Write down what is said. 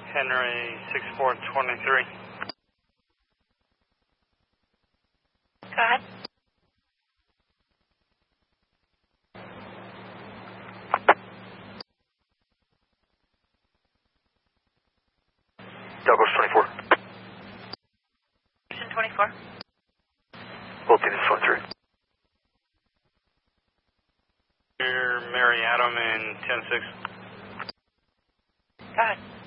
Henry 6423. Go ahead. Douglas 24. 24. Both units 1-3. Here, Mary Adam in 10-6. Go ahead.